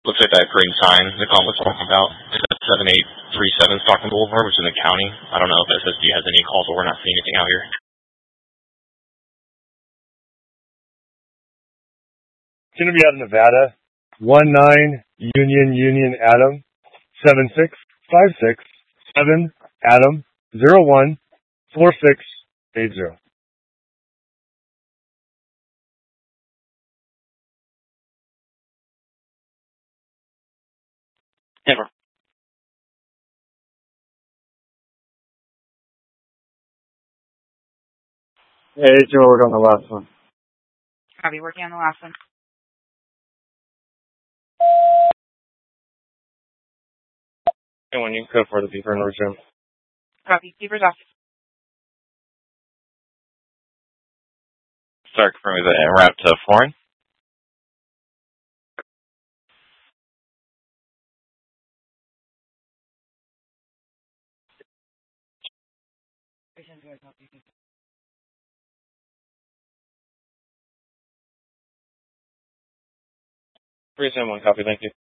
Looks like that green sign the call was talking about is at 7837 Stockton Boulevard, which is in the county. I don't know if SSD has any calls, but we're not seeing anything out here. It's going to be out of Nevada. 19 Union Adam 76567 Adam 014680. Never. Hey, Joe, we're on the last one. Copy, working on the last one. And when you can code for the beeper and resume. Copy, beeper's off. Start confirming the en route to Florin. Resume one, copy, thank you.